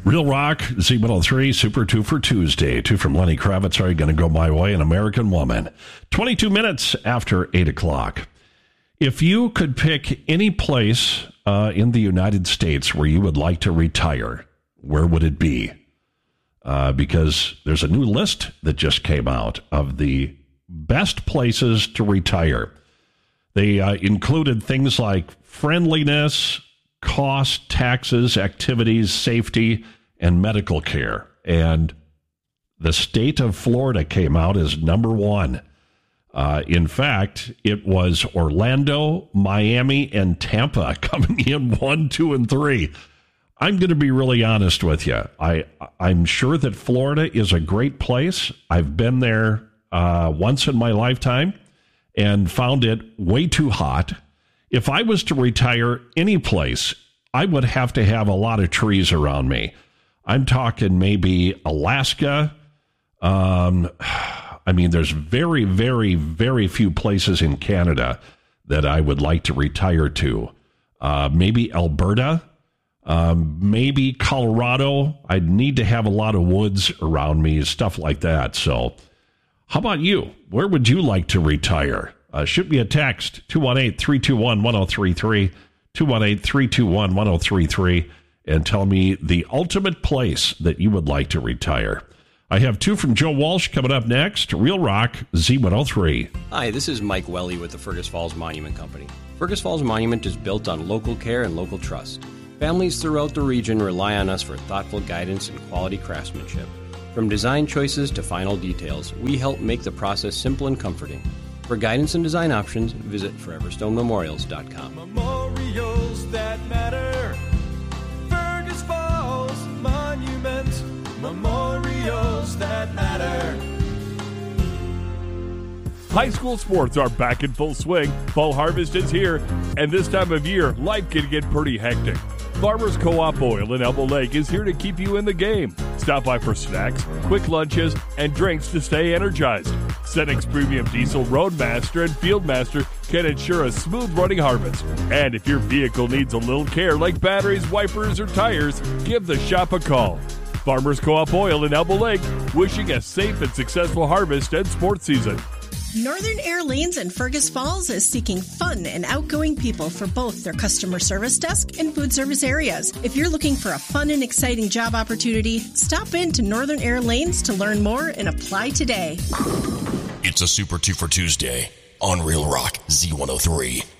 Real Rock, Z103, Super 2 for Tuesday. 2 from Lenny Kravitz, Are You Gonna Go My Way? An American Woman. 22 minutes after 8 o'clock. If you could pick any place in the United States where you would like to retire, where would it be? Because there's a new list that just came out of the best places to retire. They included things like friendliness, cost, taxes, activities, safety, and medical care. And the state of Florida came out as number one. In fact, it was Orlando, Miami, and Tampa coming in 1, 2, and 3. I'm going to be really honest with you. I'm sure that Florida is a great place. I've been there once in my lifetime and found it way too hot. If I was to retire any place, I would have to have a lot of trees around me. I'm talking maybe Alaska. There's very, very, very few places in Canada that I would like to retire to. Maybe Alberta, maybe Colorado. I'd need to have a lot of woods around me, stuff like that. So how about you? Where would you like to retire? Shoot me a text, 218-321-1033, 218-321-1033, and tell me the ultimate place that you would like to retire. I have 2 from Joe Walsh coming up next. Real Rock, Z103. Hi, this is Mike Welly with the Fergus Falls Monument Company. Fergus Falls Monument is built on local care and local trust. Families throughout the region rely on us for thoughtful guidance and quality craftsmanship. From design choices to final details, we help make the process simple and comforting. For guidance and design options, visit foreverstonememorials.com. Memorials that matter. Fergus Falls Monument. Memorials that matter. High school sports are back in full swing. Fall harvest is here, and this time of year, life can get pretty hectic. Farmers Co-op Oil in Elbow Lake is here to keep you in the game. Stop by for snacks, quick lunches, and drinks to stay energized. Cenex Premium Diesel Roadmaster and Fieldmaster can ensure a smooth running harvest. And if your vehicle needs a little care like batteries, wipers, or tires, give the shop a call. Farmers Co-op Oil in Elbow Lake, wishing a safe and successful harvest and sports season. Northern Air Lanes in Fergus Falls is seeking fun and outgoing people for both their customer service desk and food service areas. If you're looking for a fun and exciting job opportunity, stop in to Northern Air Lanes to learn more and apply today. It's a Super 2 for Tuesday on Real Rock Z103.